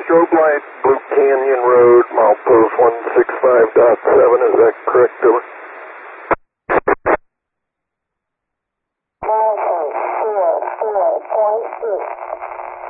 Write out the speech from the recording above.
strobe light, Blue Canyon Road, milepost 165.7, is that correct, over? 1.44.6.